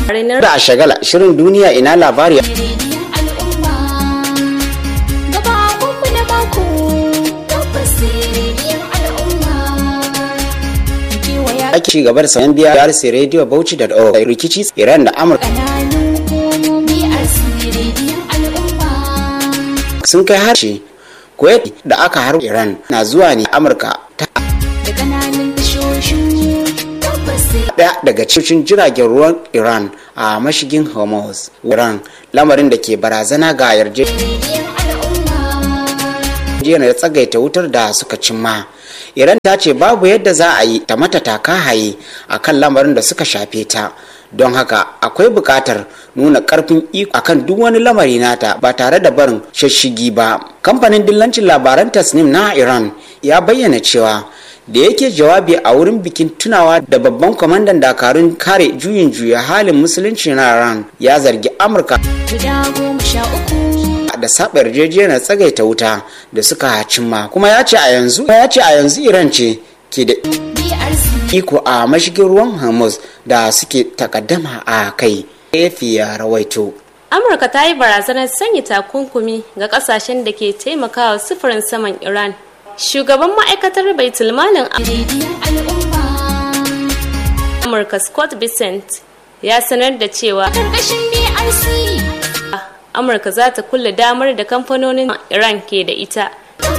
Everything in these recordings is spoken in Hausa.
Da a shagala shirin duniya ina labari. Ake ci gaba da sayan BRC Radio Bauchi.org rikici Iran da Amurka sun kai harshe Kuwait da aka harba Iran na zuwa ne Amurka ta daya daga cikin jiragen ruwan Iran a mashigin Hormuz Iran, lamarin da ke barazana ga yarjejeniyar tsagaita wutar da suka cimma. Iran ta ce babu yadda za a yi ta mata taka haye a kan lamarin da suka shafe ta, don haka akwai buƙatar nuna ƙarfin iko akan duk wani lamari nata ba tare da barin shashigi ba. Kamfanin dillancin labaran Tasnim na Iran ya bayyana cewa da yake jawabi a wurin bikin tunawa da babban kwamandan dakarun kare juyin juya halin musulunci na Iran ya zargi Amurka da saba yarjejeniyar tsagaita wuta da suka cimma, kuma ya ce a yanzu Iran ce ke da iko a mashigin ruwan Hormuz da suke takaddama a kai. AFP ya rawaito. Amurka ta yi barazanar sanya takunkumi ga kasashen da ke taimakawa sufurin saman Iran. Shugaban ma'aikatar baitulmalin Amurka Scott Bessent ya sanar da cewa Amurka za ta kulle damar da kamfanonin Iran ke da ita.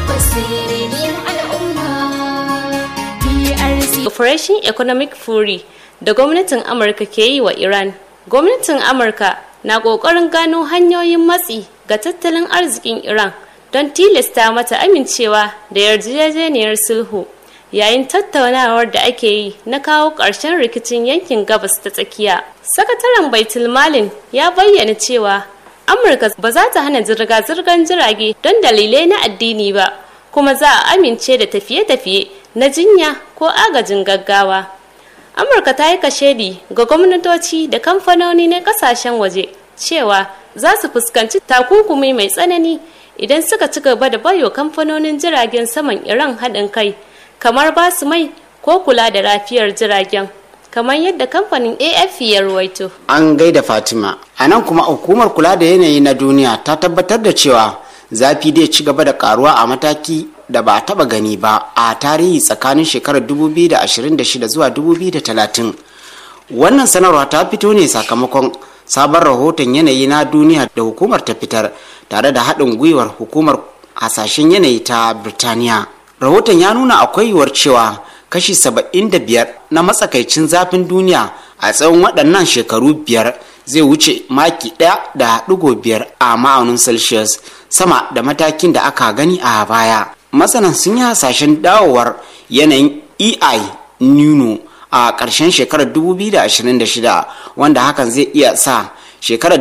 Operation Economic Fury da gwamnatin Amurka ke yi wa Iran. Gwamnatin Amurka na ƙoƙarin gano hanyoyin matsi ga tattalin arzikin Iran don tilasta mata amincewa da yarjejeniyar sulhu yayin tattaunawar da ake yi na kawo ƙarshen rikicin yankin gabas ta tsakiya. Sakataren Baitulmalin ya bayyana cewa Amurka ba za ta hana zirga-zirgar jirage don dalilai na addini ba, kuma za a amince da tafiye-tafiye na jinya ko agajin gaggawa. Amurka ta yi kashedi ga gwamnatoci da kamfanoni na kasashen waje cewa za su fuskanci takunkumi mai tsanani idan suka ci gaba da bayo kamfanonin jiragen saman Iran haɗin kai, kamar ba su mai ko kula da lafiyar jiragen, kamar yadda kamfanin AFP ya ruwaito. An gaida Fatima. A nan kuma hukumar kula da yanayi na duniya ta tabbatar da cewa zafi dai ci gaba da karuwa a mataki da ba a taba gani ba a tarihi tsakanin shekarar 2026 zuwa 2030. Wannan sanarwa ta fito ne sakamakon sabon rahoton yanayi na duniya da hukumar ta fitar tare da haɗin gwiwar hukumar hasashen yanayi ta Birtaniya. Rahoton ya nuna akwai yiwuwar cewa kashi 75 na matsakaicin zafin duniya a tsawon waɗannan shekaru biyar zai wuce maki 1.5 a ma'aunin Celsius sama da matakin da aka gani a baya. Masanan sun yi hasashen dawowar yanayin El Nino a ƙarshen shekarar 2026, wanda hakan zai iya sa shekarar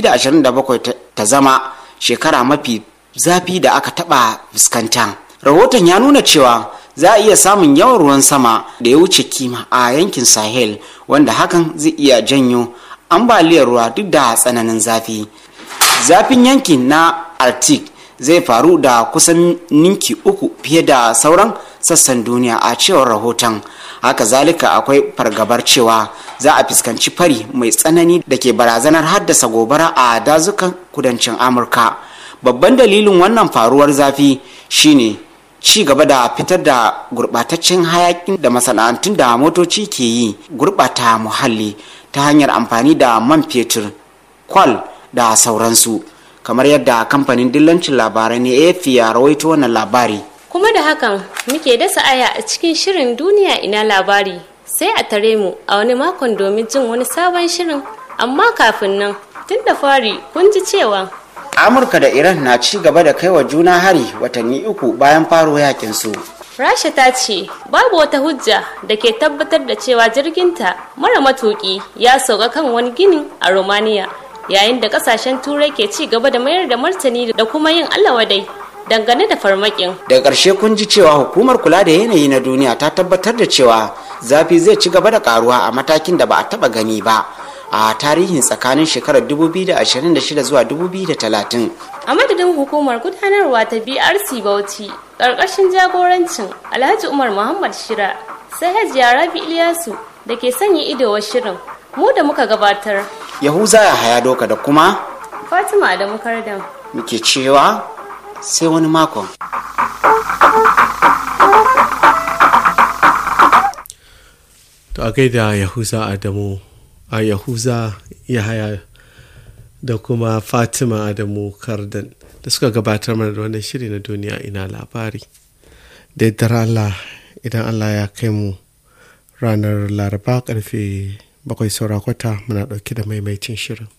2027 ta zama shekara mafi zafi da aka taɓa fuskanta. Rahoton ya nuna cewa za a iya samun yawan ruwan sama da ya wuce kima a yankin Sahel, wanda hakan zai iya janyo ambaliyar ruwa duk da tsananin zafi. Zafin yankin na Arctic zai faru da kusan ninki 3 fiye da sauran sassan duniya a cewar rahoton. Haka zalika akwai fargabar cewa za a fuskanci fari mai tsanani da ke barazanar haddasa gobara a dazukan kudancin Amurka. Babban dalilin wannan faruwar zafi shine ci gaba da fitar da gurbataccen hayakin da masana'antun da motoci ke yi, gurbata muhalli ta hanyar amfani da man fetur, kwal da sauransu, kamar yadda kamfanin dillancin labarai ne AFP ya rawaito wannan labari. Kuma da hakan muke dasa aya a cikin shirin duniya ina labari, sai a tare mu a wani makon domin jin wani sabon shirin. Amma kafin nan, tun da fari kun ji cewa Amurka da Iran na ci gaba da kai wa juna hari watanni 3 bayan faro yakin su. Rasha ta ce babu wata hujja da ke tabbatar da cewa jirginta mara matuki ya sauka kan wani ginin a Romania, yayin da kasashen Turai ke ci gaba da mayar da martani da kuma yin allawadai dangane da farmakin. Daga ƙarshe kun ji cewa hukumar kula da yanayi na duniya ta tabbatar da cewa zafi zai ci gaba da karuwa a matakin da ba a taba gani ba a tarihin tsakanin shekarar 2026 zuwa 2030. A madadin hukumar gudanarwa ta BRC Bauchi ƙarƙashin jagorancin Alhaji Umar Muhammad Shira, sai Hajiya Rabi Ilyasu da ke sanya ido wa shirin, Mu da muka gabatar. Yahuza ya haya doka da kuma Fatima da Mukardam. muke cewa sai wani makon. To a gaida Yahuza Adamu, a Yahuza Yahaya da kuma Fatima Adamu Kardan da suka gabatar mana da wannan shiri na duniya ina labari. Da yardar Allah, idan Allah ya kai mu ranar Laraba karfe 7 saura kwata muna ɗauke da maimaitin shirin.